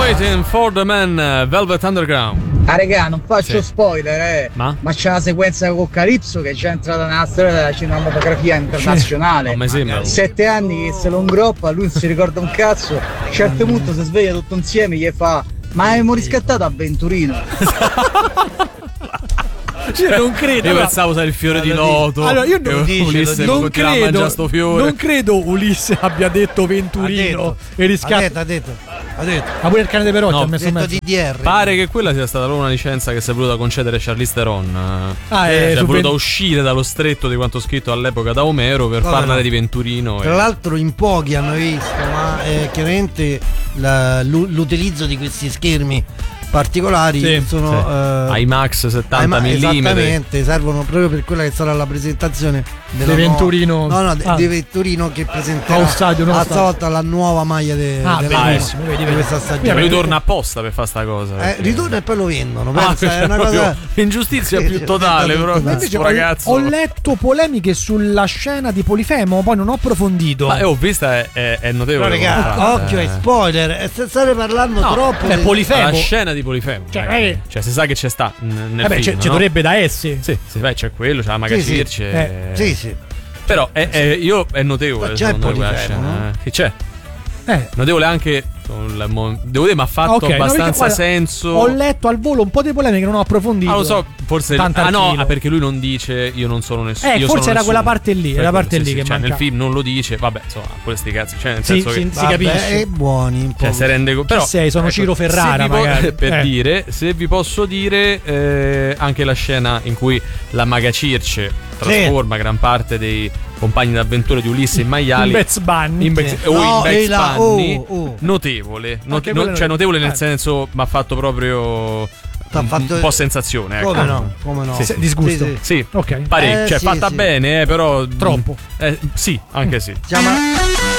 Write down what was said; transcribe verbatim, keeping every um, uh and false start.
Waiting for the Man, Velvet Underground. Ah regà, non faccio Sì. spoiler, eh. Ma? Ma c'è la sequenza con Calypso che c'è entrata nella storia della cinematografia internazionale. Non mi sembra. Sette anni che se lo ingroppa, lui non si ricorda un cazzo. A un certo punto si sveglia tutto insieme e gli fa: ma abbiamo riscattato Avventurino. Cioè, non credo. Io allora, pensavo sai il fiore di loto. allora io non, e Ulisse non continuava a mangiare credo sto fiore. non credo Ulisse abbia detto Venturino Ha detto, e riscatto. Ha detto, ha detto, ha detto. Ma pure il cane dei Perocchi No, ha Ha messo detto mezzo. D D R. Pare che quella sia stata una licenza che si è voluta concedere Charlize Theron. Ah, eh, eh, cioè, su è voluta Ven- uscire dallo stretto di quanto scritto all'epoca da Omero per No, parlare no. di Venturino. Tra e... l'altro in pochi hanno visto, ma eh, chiaramente la- l'u- l'utilizzo di questi schermi particolari Sì, sono sì. eh, IMAX settanta IMA- millimetri. esattamente, servono proprio per quella che sarà la presentazione della Di nuova- Venturino. no no de- Ah. di Venturino che presenterà Allo stadio, non a stadio. stavolta la nuova maglia de- Ah, della bellissimo, di vedi, vedi. questa stagione. Lui torna apposta per fare sta cosa. Eh, perché- ritorna e poi lo vendono, Ah, pensa, cioè, è una proprio cosa ingiustizia Sì, più sì, totale, sì, però. sì, sì. Invece Sto ho, ragazzo. ho letto polemiche sulla scena di Polifemo, poi non ho approfondito. Ma eh, ho vista è, è, è notevole. Però, raga, come fa. occhio ai Eh. spoiler, e se state parlando No, troppo beh, di- Polifemo. La scena di Polifemo. Cioè, ragazzi. eh. Cioè, si sa che c'è sta n- nel Vabbè, film, ci no? dovrebbe da essi. Sì, sì, beh, c'è quello, c'è la Maga Sì, sì. Circe. Eh, sì sì Però è, è- io è notevole. Ma c'è secondo me, quella Polifemo, scena, no? eh. Sì, c'è. Eh. Notevole anche. sul mo- Devo dire, mi ha fatto Ok, no, perché, abbastanza guarda, senso. Ho letto al volo un po' di polemiche, non ho approfondito. Ah, lo so, forse. Tanta Ah, al no, chilo. ah, perché lui non dice io non sono nessuno. Eh, io forse sono era quella nessuno. parte lì, Per era la quello, parte sì, lì sì, che cioè, manca. nel film non lo dice. Vabbè, insomma, pure sti cazzi. Cioè, nel Sì, senso sì, che. si Vabbè, capisce. è buoni un po'. Cioè, si rende conto. Chi Però, sei? Sono Ciro Ferrara, se vi po- magari. per Eh. dire, se vi posso dire, eh, anche la scena in cui la Maga Circe trasforma gran parte dei compagni d'avventura di Ulisse in maiali. In Bets Bunny. In Bex- Sì. o No, in Bex e la- Bunny. oh, oh. Notevole. Not- Anche no- quello- cioè, notevole nel eh. senso, mi ha fatto proprio. T'ha un, fatto- un po' sensazione. Ecco. Come no? Come no? Sì, sì. Disgusto. Sì, sì. Sì, Ok. parecchio, Eh, cioè sì, fatta sì. bene, eh, però Troppo. Eh, sì, anche sì. Si chiama